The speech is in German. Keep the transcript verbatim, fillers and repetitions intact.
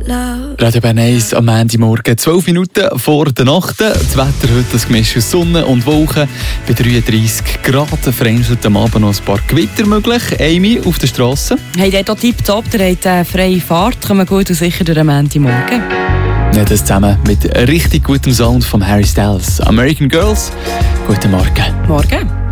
love. Radio Bern eins am Montagmorgen, zwölf Minuten vor der Nacht. Das Wetter heute das Gemisch aus Sonne und Wolken. Bei dreiunddreissig Grad vereinzelt am Abend noch ein paar Gewitter möglich. Amy auf der Straße. Hey, der hier tipptopp, der hat äh, freie Fahrt. Kommen gut und sicher durch den Montagmorgen. Ja, das zusammen mit richtig gutem Sound von Harry Styles. American Girls. Guten Morgen. Morgen.